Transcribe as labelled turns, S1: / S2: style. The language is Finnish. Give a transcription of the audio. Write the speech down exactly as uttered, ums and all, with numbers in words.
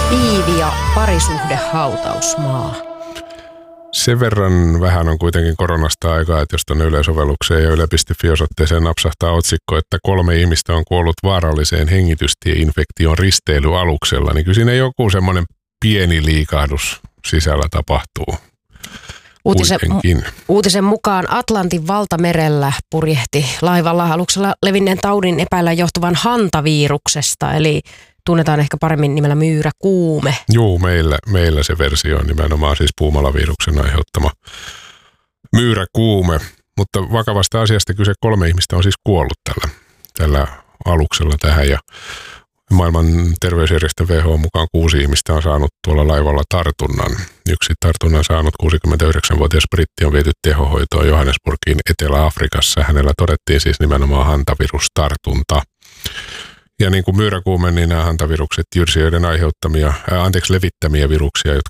S1: Piivi ja parisuhdehautausmaa.
S2: Sen verran vähän on kuitenkin koronasta aikaa, että jos tuonne Yle-sovellukseen ja yle piste fi-osoitteeseen napsahtaa otsikko, että kolme ihmistä on kuollut vaaralliseen hengitystieinfektion risteilyaluksella, niin kyllä siinä joku semmoinen pieni liikahdus sisällä tapahtuu.
S1: Uutisen, uutisen mukaan Atlantin valtamerellä purjehti laivalla aluksella levinneen taudin epäillään johtuvan hantaviruksesta, eli tunnetaan ehkä paremmin nimellä myyräkuume.
S2: Joo, meillä, meillä se versio on nimenomaan siis puumalaviruksen aiheuttama myyräkuume, mutta vakavasta asiasta kyse, kolme ihmistä on siis kuollut tällä, tällä aluksella tähän ja maailman terveysjärjestö W H O mukaan kuusi ihmistä on saanut tuolla laivalla tartunnan. Yksi tartunnan saanut kuusikymmentäyhdeksänvuotias britti on viety tehohoitoon Johannesburgiin Etelä-Afrikassa. Hänellä todettiin siis nimenomaan hantavirustartunta. Ja niin kuin myyräkuume, niin nämä hantavirukset, jyrsijöiden aiheuttamia, ää, anteeksi, levittämiä viruksia, jotka